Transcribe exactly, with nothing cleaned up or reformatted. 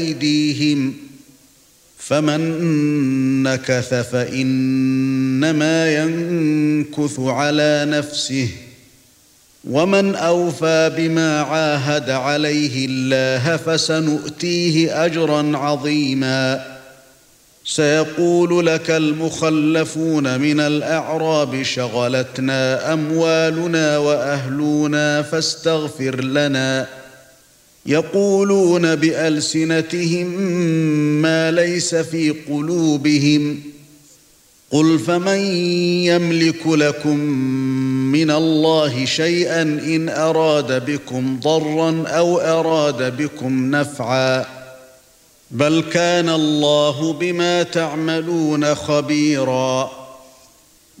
أيديهم فمن نكث فإنما ينكث على نفسه ومن أوفى بما عاهد عليه الله فسنؤتيه أجرا عظيما سيقول لك المخلفون من الأعراب شغلتنا أموالنا وأهلنا فاستغفر لنا يقولون بألسنتهم ما ليس في قلوبهم قل فمن يملك لكم من الله شيئا إن أراد بكم ضرا أو أراد بكم نفعا بل كان الله بما تعملون خبيرا